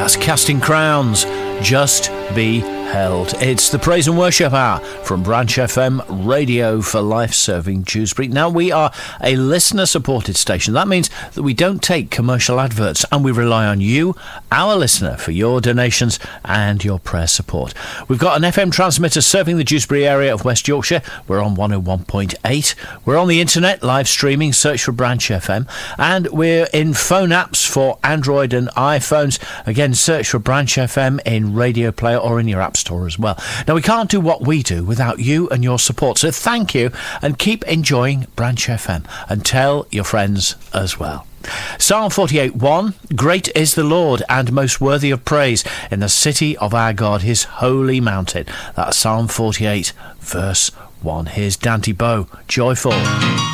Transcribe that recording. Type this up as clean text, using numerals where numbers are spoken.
That's Casting Crowns, Just Be Held. It's the Praise and Worship Hour from Branch FM, Radio for Life, serving Dewsbury. Now, we are a listener-supported station. That means that we don't take commercial adverts, and we rely on you, our listener, for your donations and your prayer support. We've got an FM transmitter serving the Dewsbury area of West Yorkshire. We're on 101.8. We're on the internet, live streaming, search for Branch FM, and we're in phone apps for Android and iPhones. Again, search for Branch FM in Radio Player or in your app store as well. Now, we can't do what we do without you and your support, so thank you, and keep enjoying Branch FM, and tell your friends as well. Psalm 48:1, Great is the Lord and most worthy of praise in the city of our God, his holy mountain. That's Psalm 48 verse 1. Here's Dante Bowe, Joyful.